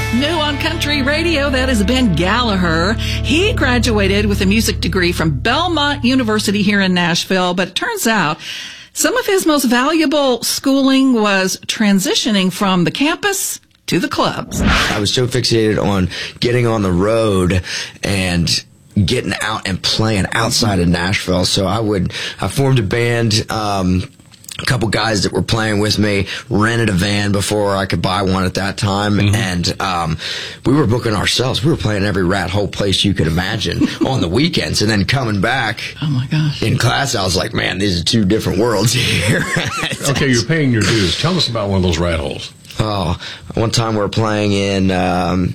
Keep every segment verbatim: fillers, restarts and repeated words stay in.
New on Country Radio, that is Ben Gallagher. He graduated with a music degree from Belmont University here in Nashville, but it turns out some of his most valuable schooling was transitioning from the campus to the clubs. I was so fixated on getting on the road and getting out and playing outside of Nashville. So I would, I formed a band, um, a couple guys that were playing with me, rented a van before I could buy one at that time, mm-hmm. and um, we were booking ourselves. We were playing every rat hole place you could imagine on the weekends, and then coming back oh my gosh. in class, I was like, man, these are two different worlds here. Okay, you're paying your dues. Tell us about one of those rat holes. Oh, one time we were playing in um,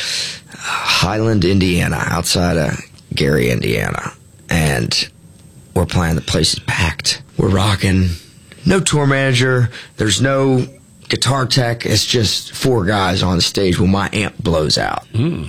Highland, Indiana, outside of Gary, Indiana, and we're playing. The place is packed. We're rocking. No tour manager. There's no guitar tech. It's just four guys on the stage when my amp blows out. Mm.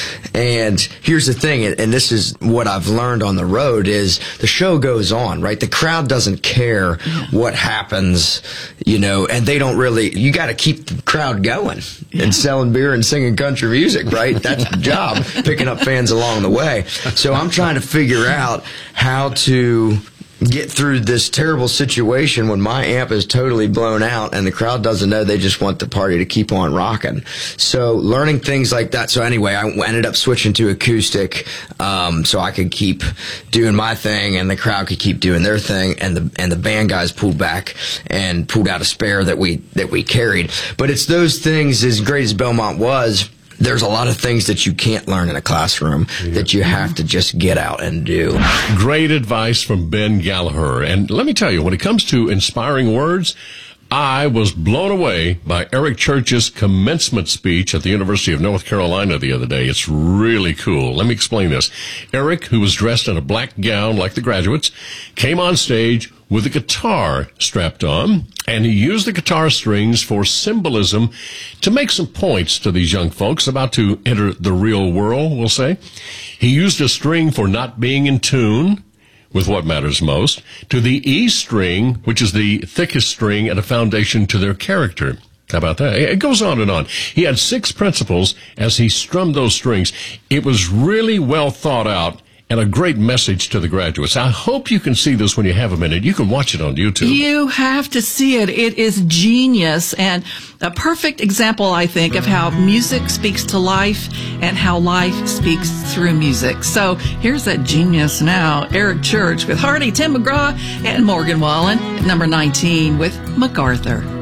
And here's the thing, and this is what I've learned on the road, is the show goes on, right? The crowd doesn't care yeah. what happens, you know, and they don't really, you got to keep the crowd going yeah. and selling beer and singing country music, right? That's the job, picking up fans along the way. So I'm trying to figure out how to get through this terrible situation when my amp is totally blown out and the crowd doesn't know, they just want the party to keep on rocking. So learning things like that. So anyway, I ended up switching to acoustic, um, so I could keep doing my thing and the crowd could keep doing their thing, and the and the band guys pulled back and pulled out a spare that we that we carried. But it's those things, as great as Belmont was, there's a lot of things that you can't learn in a classroom yeah. that you have to just get out and do. Great advice from Ben Gallagher. And let me tell you, when it comes to inspiring words, I was blown away by Eric Church's commencement speech at the University of North Carolina the other day. It's really cool. Let me explain this. Eric, who was dressed in a black gown like the graduates, came on stage with a guitar strapped on, and he used the guitar strings for symbolism to make some points to these young folks about to enter the real world, we'll say. He used a string for not being in tune with what matters most, to the E string, which is the thickest string and a foundation to their character. How about that? It goes on and on. He had six principles as he strummed those strings. It was really well thought out and a great message to the graduates. I hope you can see this when you have a minute. You can watch it on YouTube. You have to see it. It is genius and a perfect example, I think, of how music speaks to life and how life speaks through music. So here's that genius now, Eric Church with Hardy, Tim McGraw, and Morgan Wallen at number nineteen with MacArthur.